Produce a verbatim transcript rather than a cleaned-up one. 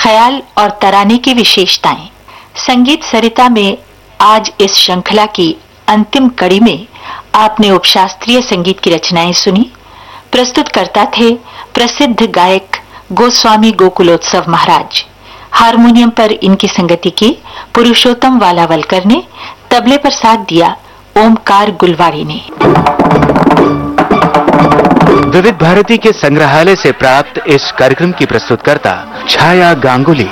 ख्याल और तराने की विशेषताएं। संगीत सरिता में आज इस श्रृंखला की अंतिम कड़ी में आपने उपशास्त्रीय संगीत की रचनाएं सुनी। प्रस्तुतकर्ता थे प्रसिद्ध गायक गोस्वामी गोकुलोत्सव महाराज। हारमोनियम पर इनकी संगति की पुरुषोत्तम वालावलकर ने, तबले पर साथ दिया ओमकार गुलवाड़ी ने। विविध भारती के संग्रहालय से प्राप्त इस कार्यक्रम की प्रस्तुतकर्ता छाया गांगुली।